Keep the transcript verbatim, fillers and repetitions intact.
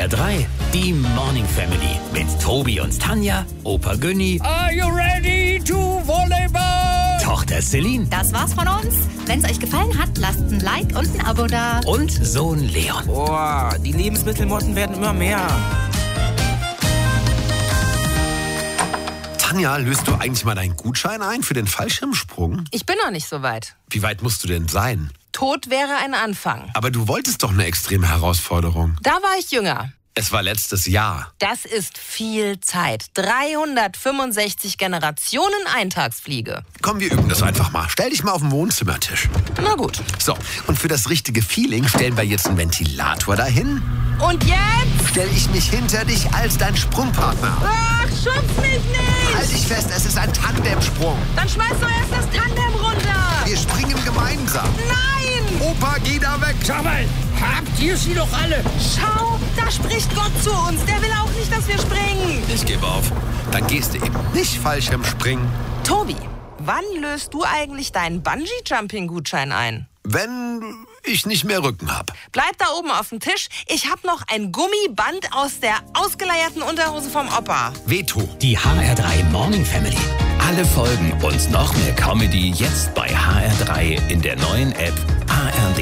drei, die Morning Family mit Tobi und Tanja, Opa Günni. Are you ready to volleyball? Tochter Celine. Das war's von uns. Wenn's euch gefallen hat, lasst ein Like und ein Abo da. Und Sohn Leon. Boah, die Lebensmittelmotten werden immer mehr. Tanja, löst du eigentlich mal deinen Gutschein ein für den Fallschirmsprung? Ich bin noch nicht so weit. Wie weit musst du denn sein? Tod wäre ein Anfang. Aber du wolltest doch eine extreme Herausforderung. Da war ich jünger. Es war letztes Jahr. Das ist viel Zeit. dreihundertfünfundsechzig Generationen Eintagsfliege. Komm, wir üben das einfach mal. Stell dich mal auf den Wohnzimmertisch. Na gut. So, und für das richtige Feeling stellen wir jetzt einen Ventilator dahin. Und jetzt? Stell ich mich hinter dich als dein Sprungpartner. Ach, schubst mich nicht! Halt dich fest, es ist ein Tandemsprung. Dann schmeiß doch erst das Tandem runter! Wir springen gemeinsam. Nein! Opa, geh da weg. Sag mal, habt ihr sie doch alle? Schau, da spricht Gott zu uns. Der will auch nicht, dass wir springen. Ich gebe auf. Dann gehst du eben nicht Fallschirmspringen. Tobi, wann löst du eigentlich deinen Bungee-Jumping-Gutschein ein? Wenn ich nicht mehr Rücken hab. Bleib da oben auf dem Tisch. Ich hab noch ein Gummiband aus der ausgeleierten Unterhose vom Opa. Veto. Die H R drei Morning Family. Alle Folgen und noch mehr Comedy jetzt bei H R drei in der neuen App